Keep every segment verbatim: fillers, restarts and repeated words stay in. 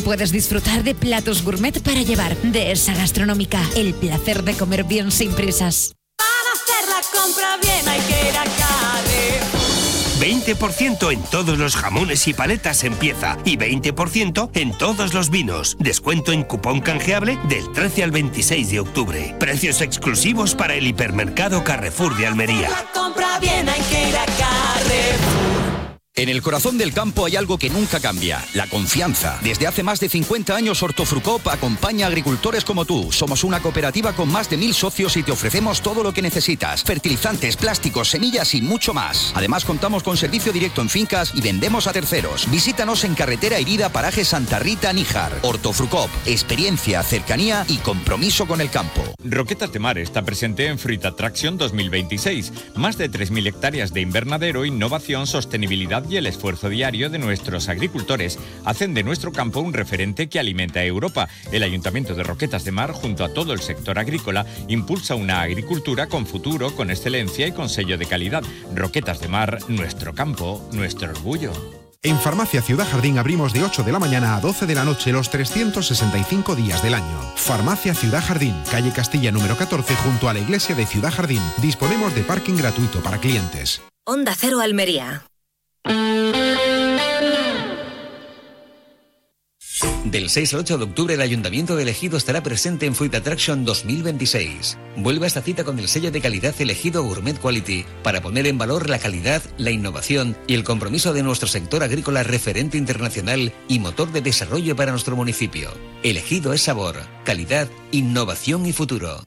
Puedes disfrutar de platos gourmet para llevar, de esa gastronómica, el placer de comer bien sin prisas. Para hacer la compra bien hay que ir a Carrefour. veinte por ciento en todos los jamones y paletas en pieza y veinte por ciento en todos los vinos. Descuento en cupón canjeable del trece al veintiséis de octubre. Precios exclusivos para el hipermercado Carrefour de Almería. Para la compra bien hay que ir a Carrefour. En el corazón del campo hay algo que nunca cambia, la confianza. Desde hace más de cincuenta años Hortofrucop acompaña a agricultores como tú. Somos una cooperativa con más de mil socios y te ofrecemos todo lo que necesitas. Fertilizantes, plásticos, semillas y mucho más. Además contamos con servicio directo en fincas y vendemos a terceros. Visítanos en Carretera Herida, Paraje Santa Rita, Níjar. Hortofrucop, experiencia, cercanía y compromiso con el campo. Roquetas de Mar está presente en Fruit Attraction dos mil veintiséis. Más de tres mil hectáreas de invernadero, innovación, sostenibilidad y el esfuerzo diario de nuestros agricultores hacen de nuestro campo un referente que alimenta a Europa. El Ayuntamiento de Roquetas de Mar, junto a todo el sector agrícola, impulsa una agricultura con futuro, con excelencia y con sello de calidad. Roquetas de Mar, nuestro campo, nuestro orgullo. En Farmacia Ciudad Jardín abrimos de ocho de la mañana a doce de la noche los trescientos sesenta y cinco días del año. Farmacia Ciudad Jardín, calle Castilla número catorce, junto a la iglesia de Ciudad Jardín. Disponemos de parking gratuito para clientes. Onda Cero Almería. Del seis al ocho de octubre el Ayuntamiento de Ejido estará presente en Fruit Attraction dos mil veintiséis. Vuelve a esta cita con el sello de calidad Ejido Gourmet Quality para poner en valor la calidad, la innovación y el compromiso de nuestro sector agrícola referente internacional y motor de desarrollo para nuestro municipio. Ejido es sabor, calidad, innovación y futuro.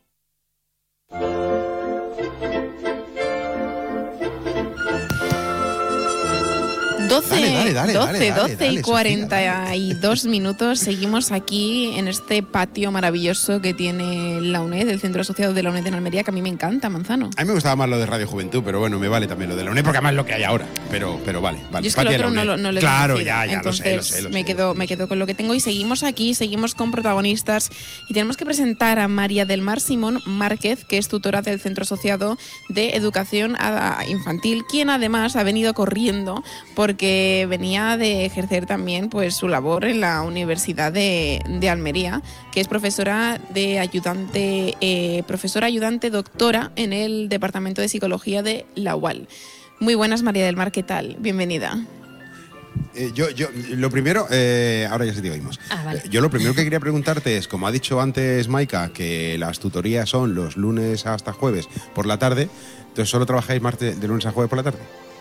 doce, Dale, dale, dale, doce, dale, dale, doce dale, y cuarenta y dos minutos. Seguimos aquí en este patio maravilloso que tiene la UNED, el Centro Asociado de la UNED en Almería, que a mí me encanta, Manzano. A mí me gustaba más lo de Radio Juventud, pero bueno, me vale también lo de la UNED, porque además es lo que hay ahora. Pero, pero vale, vale. Yo es que el otro no lo, no lo he Claro, conocido. ya, ya, Entonces, lo sé, lo sé, lo me, sé. quedo, me quedo con lo que tengo y seguimos aquí, seguimos con protagonistas y tenemos que presentar a María del Mar Simón Márquez, que es tutora del Centro Asociado de Educación Infantil, quien además ha venido corriendo porque venía de ejercer también pues su labor en la Universidad de, de Almería, que es profesora de ayudante, eh, profesora ayudante doctora en el Departamento de Psicología de la U A L. Muy buenas, María del Mar, ¿qué tal? Bienvenida. Eh, yo, yo, lo primero, eh, ahora ya sí te oímos. Ah, vale. Eh, yo lo primero que quería preguntarte es, como ha dicho antes Maika, que las tutorías son los lunes hasta jueves por la tarde, entonces solo trabajáis martes, de lunes a jueves por la tarde.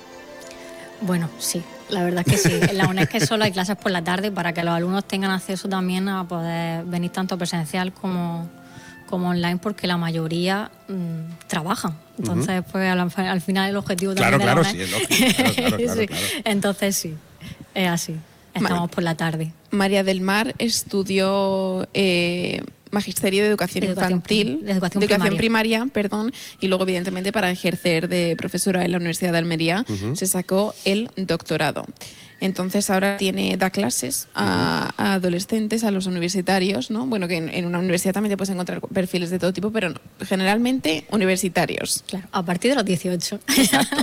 Bueno, sí, la verdad es que sí. En la UNED que solo hay clases por la tarde para que los alumnos tengan acceso también a poder venir tanto presencial como, como online, porque la mayoría mmm, trabajan. Entonces, uh-huh. pues al, al final el objetivo claro, también claro, de la UNED... sí, es lógico, claro, claro, claro, sí. claro. Entonces sí, es así. Estamos Ma- por la tarde. María del Mar estudió eh, Magisterio de Educación, Educación Infantil, prim- de educación primaria. primaria. perdón, y luego evidentemente para ejercer de profesora en la Universidad de Almería Uh-huh. se sacó el doctorado. Entonces ahora tiene, da clases a, a adolescentes, a los universitarios, ¿no? Bueno, que en, en una universidad también te puedes encontrar perfiles de todo tipo, pero no, generalmente universitarios. Claro, a partir de los dieciocho. Exacto.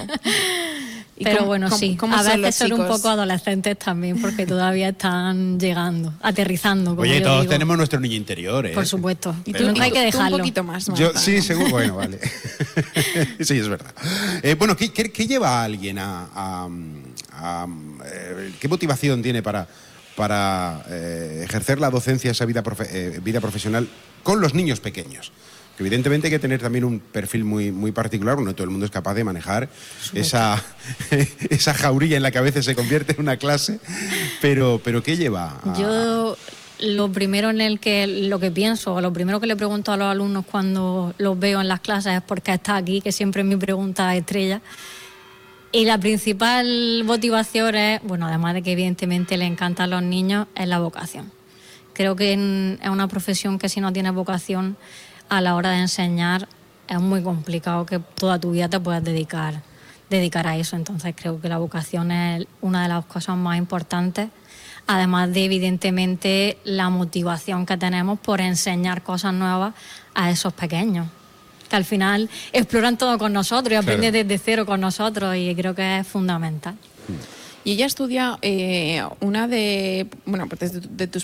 ¿Y Pero cómo- bueno, cómo- sí, cómo a son los veces son un chicos? poco adolescentes también, porque todavía están llegando, aterrizando, como Oye, yo todos digo. tenemos nuestro niño interior, ¿eh? Por supuesto, Y pero nunca hay que tú un dejarlo. poquito más, Yo, Marta, sí, ¿no? seguro, bueno, vale. Sí, es verdad. Eh, bueno, ¿qué, qué, qué lleva a alguien a... a, a eh, ¿qué motivación tiene para, para eh, ejercer la docencia, esa vida, profe- eh, vida profesional con los niños pequeños? Que evidentemente hay que tener también un perfil muy, muy particular, no todo el mundo es capaz de manejar esa, esa jaurilla en la que a veces se convierte en una clase, pero, pero ¿qué lleva? a- Yo lo primero en el que lo que pienso, o lo primero que le pregunto a los alumnos cuando los veo en las clases es por qué está aquí, que siempre es mi pregunta estrella. Y la principal motivación es, bueno, además de que evidentemente le encantan los niños, es la vocación. Creo que en- es una profesión que si no tienes vocación a la hora de enseñar es muy complicado que toda tu vida te puedas dedicar, dedicar a eso. Entonces creo que la vocación es una de las cosas más importantes, además de evidentemente la motivación que tenemos por enseñar cosas nuevas a esos pequeños, que al final exploran todo con nosotros y aprenden Claro. desde cero con nosotros, y creo que es fundamental. Y ella estudia eh, una de, bueno, pues de, de tus